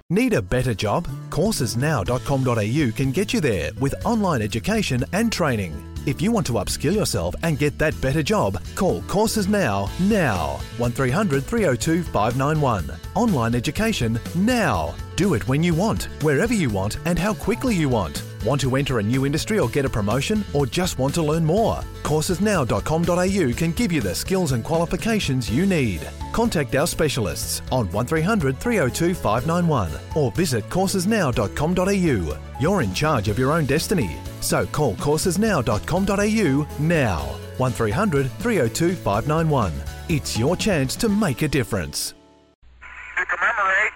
Need a better job? Coursesnow.com.au can get you there with online education and training. If you want to upskill yourself and get that better job, call Courses Now. 1300 302 591. Online education now. Do it when you want, wherever you want, and how quickly you want. Want to enter a new industry or get a promotion, or just want to learn more? Coursesnow.com.au can give you the skills and qualifications you need. Contact our specialists on 1300 302 591 or visit coursesnow.com.au. You're in charge of your own destiny. So call coursesnow.com.au now. 1300 302 591. It's your chance to make a difference. To commemorate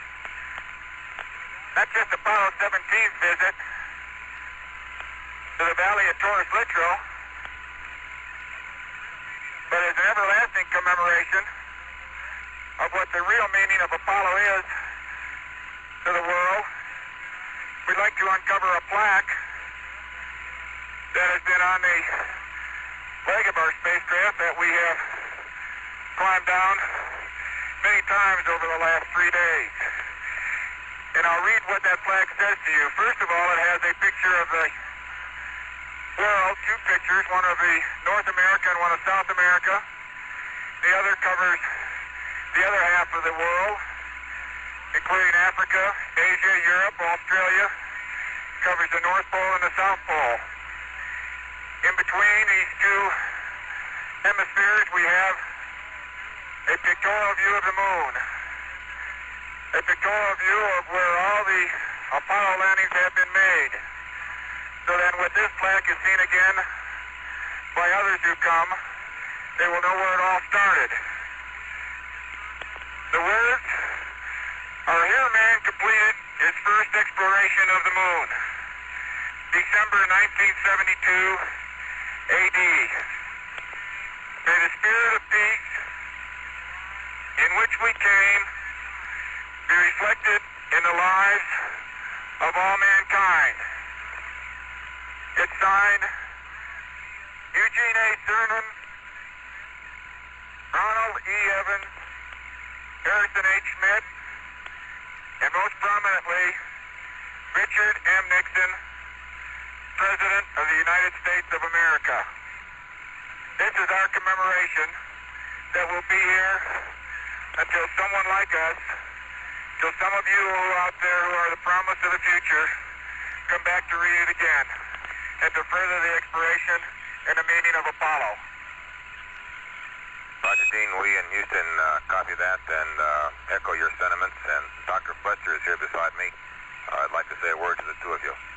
not just Apollo 17's visit to the Valley of Taurus Littrow, but as an everlasting commemoration of what the real meaning of Apollo is to the world, we'd like to uncover a plaque that has been on the leg of our spacecraft that we have climbed down many times over the last 3 days. And I'll read what that flag says to you. First of all, it has a picture of the world, two pictures, one of the North America and one of South America. The other covers the other half of the world, including Africa, Asia, Europe, Australia. Covers the North Pole and the South Pole. In between these two hemispheres, we have a pictorial view of the moon. A pictorial view of where all the Apollo landings have been made. So then when this plaque is seen again by others who come, they will know where it all started. The words are, "Here man completed his first exploration of the moon, December 1972 AD. May the spirit of peace in which we came be reflected in the lives of all mankind." It's signed Eugene A. Cernan, Ronald E. Evans, Harrison H. Schmidt, and most prominently, Richard M. Nixon, President of the United States of America. This is our commemoration that will be here until someone like us, till some of you out there who are the promise of the future, come back to read it again and to further the exploration and the meaning of Apollo. Roger, Dean, we in Houston copy that and echo your sentiments, and Dr. Fletcher is here beside me. I'd like to say a word to the two of you.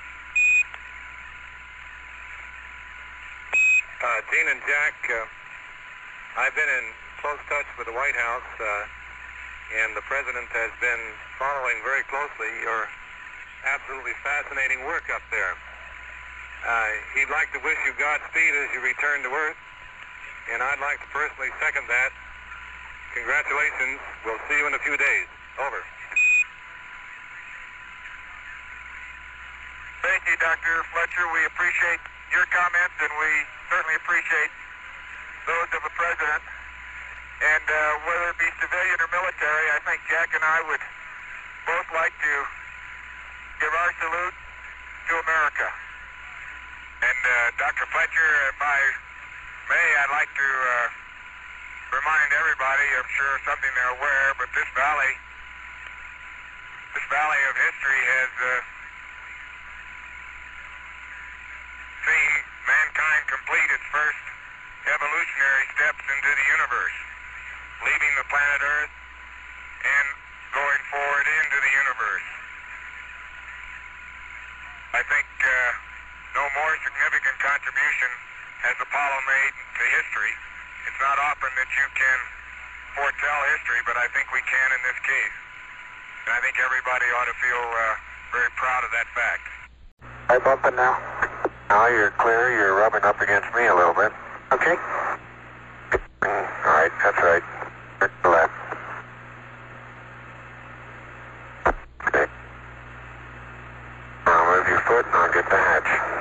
Dean and Jack, I've been in close touch with the White House, and the President has been following very closely your absolutely fascinating work up there. He'd like to wish you Godspeed as you return to Earth, and I'd like to personally second that. Congratulations. We'll see you in a few days. Over. Thank you, Dr. Fletcher. We appreciate your comments, and we certainly appreciate those of the President. And whether it be civilian or military, I think Jack and I would both like to give our salute to America. And Dr. Fletcher, if I may, I'd like to remind everybody, I'm sure something they're aware, but this valley of history has seen mankind complete its first evolutionary steps into the universe, leaving the planet Earth and going forward into the universe. I think no more significant contribution has Apollo made to history. It's not often that you can foretell history, but I think we can in this case. And I think everybody ought to feel very proud of that fact. Are you bumping now? Now you're clear. You're rubbing up against me a little bit. Okay. All right, that's right. Turn to the left. Okay. Now move your foot and I'll get the hatch.